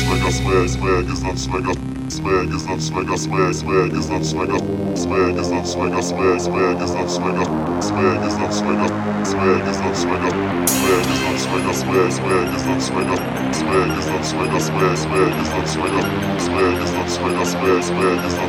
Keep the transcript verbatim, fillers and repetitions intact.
swagger, swag, swag is not swagger. Swag is not swagger, swag, swag is not swagger. Swag is not swagger, swag, swag is not swagger. Swag is not swagger, swag is not swagger. Swag is not swagger, swag, swag is not swagger. Swag is not swagger, swag, swag is not swagger. Swag is not swagger, swag, swag is not